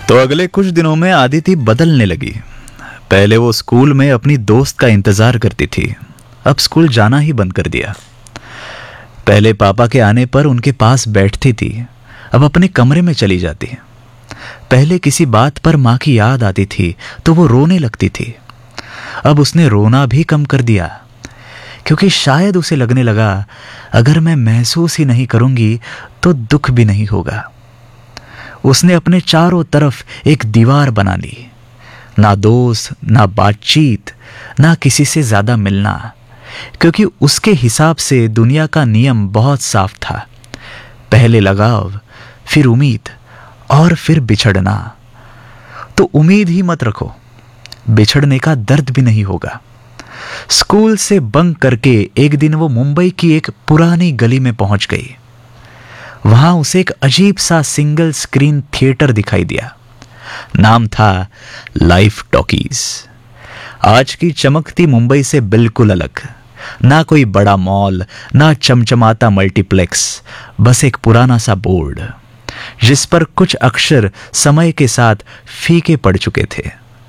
तो अगले कुछ दिनों में आदिति बदलने लगी। पहले वो स्कूल में अपनी दोस्त का इंतजार करती थी, अब स्कूल जाना ही बंद कर दिया। पहले पापा के आने पर उनके पास बैठती थी, अब अपने कमरे में चली जाती। पहले किसी बात पर माँ की याद आती थी तो वो रोने लगती थी, अब उसने रोना भी कम कर दिया, क्योंकि शायद उसे लगने लगा अगर मैं महसूस ही नहीं करूंगी तो दुख भी नहीं होगा। उसने अपने चारों तरफ एक दीवार बना ली, ना दोस्त, ना बातचीत, ना किसी से ज्यादा मिलना, क्योंकि उसके हिसाब से दुनिया का नियम बहुत साफ था। पहले लगाव, फिर उम्मीद और फिर बिछड़ना। तो उम्मीद ही मत रखो, बिछड़ने का दर्द भी नहीं होगा। स्कूल से बंक करके एक दिन वो मुंबई की एक पुरानी गली में पहुंच गई। वहां उसे एक अजीब सा सिंगल स्क्रीन थिएटर दिखाई दिया। नाम था लाइफ टॉकीज। आज की चमकती मुंबई से बिल्कुल अलग। ना कोई बड़ा मॉल, ना चमचमाता मल्टीप्लेक्स, बस एक पुराना सा बोर्ड जिस पर कुछ अक्षर समय के साथ फीके पड़ चुके थे।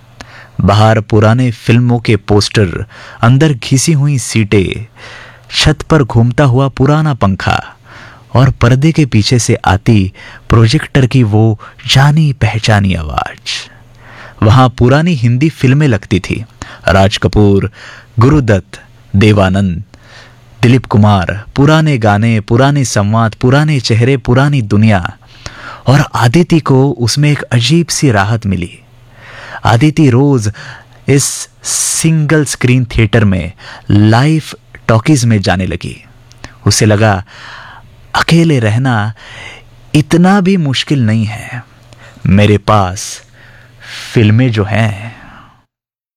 बाहर पुराने फिल्मों के पोस्टर, अंदर घिसी हुई सीटें, छत पर घूमता हुआ पुराना पंखा और पर्दे के पीछे से आती प्रोजेक्टर की वो जानी पहचानी आवाज। वहां पुरानी हिंदी फिल्में लगती थी, राज कपूर, गुरुदत्त, देवानंद, दिलीप कुमार, पुराने गाने, पुराने संवाद, पुराने चेहरे, पुरानी दुनिया। और आदिति को उसमें एक अजीब सी राहत मिली। आदिति रोज इस सिंगल स्क्रीन थिएटर में लाइफ टॉकीज में जाने लगी। उसे लगा अकेले रहना इतना भी मुश्किल नहीं है, मेरे पास फिल्में जो हैं